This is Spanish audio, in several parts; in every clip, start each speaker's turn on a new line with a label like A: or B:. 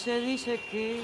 A: se dice que...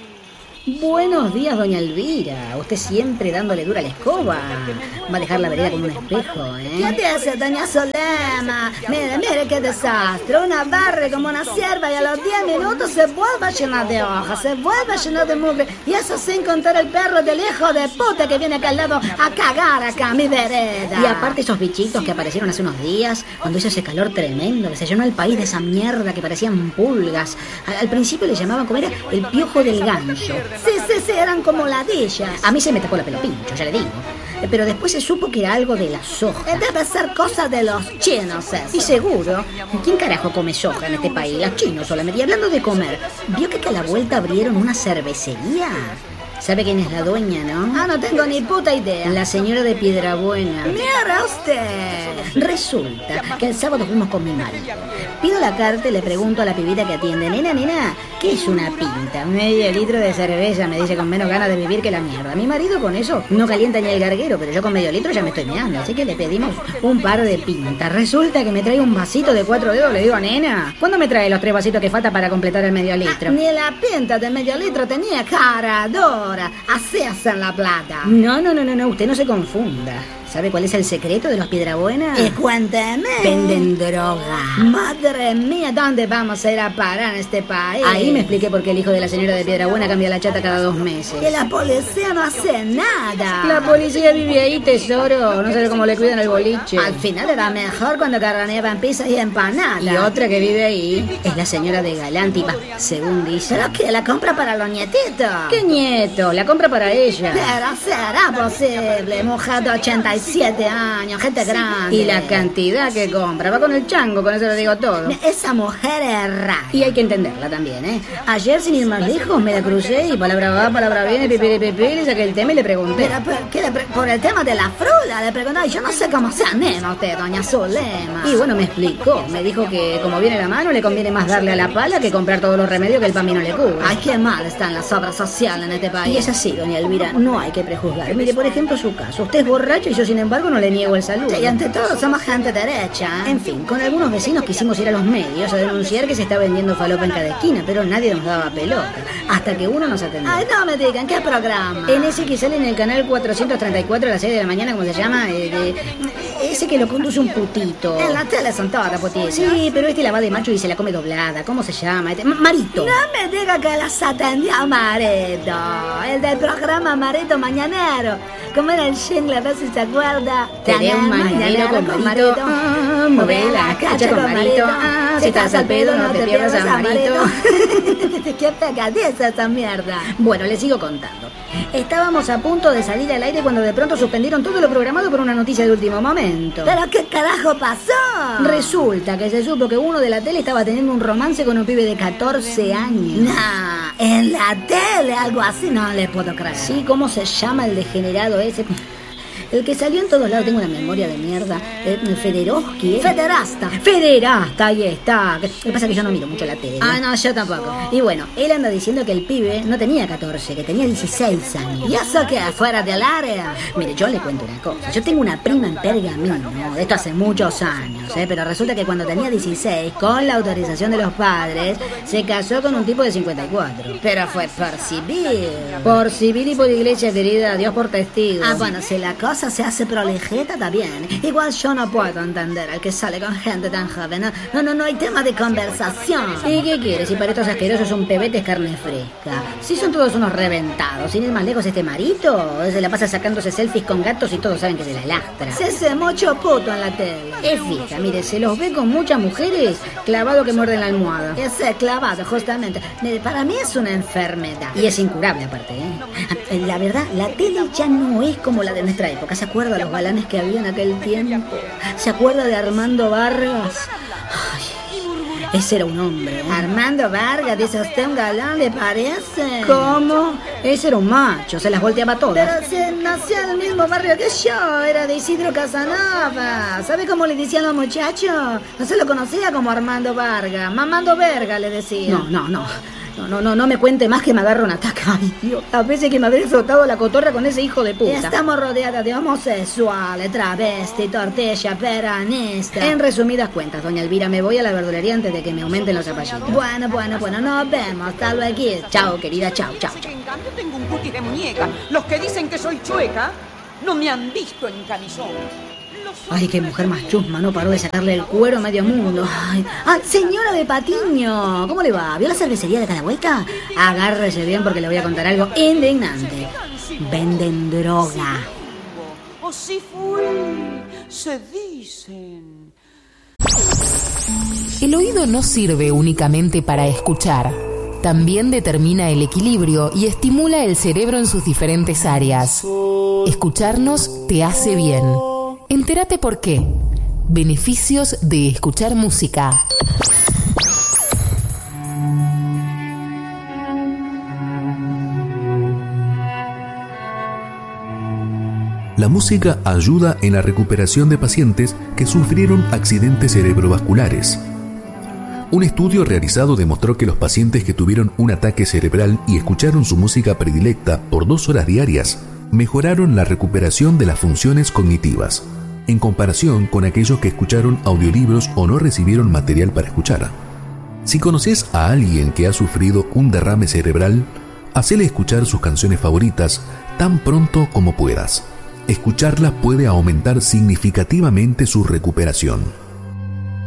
B: Buenos días, doña Elvira. Usted siempre dándole dura a la escoba. Va a dejar la vereda como un espejo, ¿eh?
C: ¿Qué te hace, doña Solema? Mire qué desastre. Una barre como una cierva y a los 10 minutos se vuelve a llenar de hojas, se vuelve a llenar de mugre. Y eso sin contar el perro del hijo de puta que viene acá al lado a cagar acá, mi vereda.
B: Y aparte esos bichitos que aparecieron hace unos días, cuando hizo ese calor tremendo, que se llenó el país de esa mierda que parecían pulgas. Al principio le llamaban, como era, el piojo del gancho.
C: Sí, eran como ladillas.
B: A mí se me tapó la pelo pincho, ya le digo. Pero después se supo que era algo de la soja.
C: Debe ser cosa de los chinos eso.
B: Y seguro. ¿Quién carajo come soja en este país? Los chinos solamente. Y hablando de comer, ¿vio que a la vuelta abrieron una cervecería? ¿Sabe quién es la dueña, no?
C: No tengo ni puta idea.
B: La señora de Piedrabuena.
C: Mira usted.
B: Resulta que el sábado fuimos con mi marido. Pido la carta y le pregunto a la pibita que atiende: nena, ¿qué es una pinta? Medio litro de cerveza, me dice, con menos ganas de vivir que la mierda. Mi marido con eso no calienta ni el garguero, pero yo con medio litro ya me estoy meando. Así que le pedimos un par de pintas. Resulta que me trae un vasito de 4 dedos. Le digo: nena, ¿cuándo me trae los 3 vasitos que falta para completar el medio litro?
C: Ni la pinta de medio litro tenía cara, Dora. Así hacen la plata.
B: No, usted no se confunda. ¿Sabe cuál es el secreto de los Piedrabuena?
C: Cuénteme.
B: Venden droga.
C: Madre mía, ¿dónde vamos a ir a parar en este país?
B: Ahí me expliqué por qué el hijo de la señora de Piedrabuena cambia la chata cada 2 meses.
C: Y la policía no hace nada.
B: La policía vive ahí, tesoro. No sabe cómo le cuidan el boliche.
C: Al final era mejor cuando carganeaban pizza y empanadas.
B: Y otra que vive ahí es la señora de Galántipa, según dice.
C: ¿Pero qué? ¿La compra para los nietitos?
B: ¿Qué nieto? La compra para ella.
C: Pero será posible, mujer de 87 años, gente grande.
B: Y la cantidad que compra, va con el chango, con eso le digo todo.
C: Esa mujer es rara.
B: Y hay que entenderla también, ¿eh? Ayer, sin ir más lejos, me la crucé y palabra va, palabra viene, pipiri, le saqué el tema y le pregunté.
C: Pero, por el tema de la frula, le pregunté, yo no sé cómo se anima usted, doña Zulema.
B: Y bueno, me explicó, me dijo que como viene la mano, le conviene más darle a la pala que comprar todos los remedios que el pamino le cubre.
C: Ay, qué mal están las obras sociales en este país.
B: Y es así, doña Elvira, no hay que prejuzgar. Mire, por ejemplo, su caso. Usted es borracho y yo, sin embargo, no le niego el saludo.
C: Y ante todo somos gente derecha.
B: En fin, con algunos vecinos quisimos ir a los medios a denunciar que se está vendiendo falopa en cada esquina, pero nadie nos daba pelota. Hasta que uno nos atendió.
C: Ay, no me digan, ¿qué programa?
B: En ese que sale en el canal 434 a las 6 de la mañana, ¿cómo se llama? Ese que lo conduce un putito.
C: En la tele son todas putitas.
B: Sí, pero este la va de macho y se la come doblada. ¿Cómo se llama? Marito.
C: No me diga que las atendió Marito. El del programa Marito Mañanero. ¿Cómo era el jingle? A ver si se acuerda.
B: Tenía un mañanero con Marito. Mueve la cacha con Marito. Si estás al pedo, no te pierdas a Marito.
C: Qué pegadiza esa mierda.
B: Bueno, les sigo contando. Estábamos a punto de salir al aire cuando de pronto suspendieron todo lo programado por una noticia de último momento.
C: ¿Pero qué carajo pasó?
B: Resulta que se supo que uno de la tele estaba teniendo un romance con un pibe de 14 años.
C: Nah, en la tele, algo así, no le puedo creer.
B: Sí, ¿cómo se llama el degenerado ese? El que salió en todos lados, tengo una memoria de mierda. Federoski. Federasta, ahí está. Lo que pasa es que yo no miro mucho la tele, ¿no?
C: Ah, no, yo tampoco.
B: Y bueno, él anda diciendo que el pibe no tenía 14, que tenía 16 años.
C: ¿Y eso qué? ¿Fuera del área?
B: Mire, yo le cuento una cosa. Yo tengo una prima en Pergamino, ¿no? De esto hace muchos años, pero resulta que cuando tenía 16, con la autorización de los padres, se casó con un tipo de 54.
C: Pero fue por civil.
B: Por civil y por iglesia, querida. Dios por testigo.
C: Ah, bueno, si la cosa se hace prolijeta, está bien. Igual yo no puedo entender al que sale con gente tan joven. No hay tema de conversación.
B: ¿Y qué quieres? Si para estos asquerosos un pebete es carne fresca. Si son todos unos reventados. Sin ir más lejos, este Marito se la pasa sacándose selfies con gatos y todos saben que se la lastra.
C: Se hace mucho puto en la tele.
B: Es fija, mire, se los ve con muchas mujeres clavado que muerden la almohada.
C: Ese clavado, justamente. Mire, para mí es una enfermedad.
B: Y es incurable aparte, ¿eh? La verdad, la tele ya no es como la de nuestra época. ¿Se acuerda de los galanes que había en aquel tiempo? ¿Se acuerda de Armando Vargas? Ay, ese era un hombre, ¿eh?
C: Armando Vargas, dice usted un galán, ¿le parece?
B: ¿Cómo? Ese era un macho, se las volteaba todas.
C: Pero si nació en el mismo barrio que yo, era de Isidro Casanova. ¿Sabe cómo le decían los muchachos? No se lo conocía como Armando Vargas, Mamando Verga le decía.
B: No. No me cuente más que me agarra un ataque. Ay, Dios, las veces que me habré frotado la cotorra con ese hijo de puta.
C: Estamos rodeadas de homosexuales, travestis, tortilla, peranistas.
B: En resumidas cuentas, doña Elvira, me voy a la verdulería antes de que me aumenten los zapallitos.
C: Bueno, nos vemos, hasta luego.
B: Chao, querida, chao.
A: En cambio tengo un cutis de muñeca. Los que dicen que soy chueca no me han visto en camisón.
B: Ay, qué mujer más chusma, no paró de sacarle el cuero a medio mundo. Ay, señora de Patiño, ¿cómo le va? ¿Vio la cervecería de Calahueca? Agárrese bien porque le voy a contar algo indignante. Venden droga.
A: O si fui, se dicen.
D: El oído no sirve únicamente para escuchar. También determina el equilibrio y estimula el cerebro en sus diferentes áreas. Escucharnos te hace bien. Entérate por qué. Beneficios de escuchar música.
E: La música ayuda en la recuperación de pacientes que sufrieron accidentes cerebrovasculares. Un estudio realizado demostró que los pacientes que tuvieron un ataque cerebral y escucharon su música predilecta por 2 horas diarias mejoraron la recuperación de las funciones cognitivas, en comparación con aquellos que escucharon audiolibros o no recibieron material para escuchar. Si conoces a alguien que ha sufrido un derrame cerebral, hacele escuchar sus canciones favoritas tan pronto como puedas. Escucharlas puede aumentar significativamente su recuperación.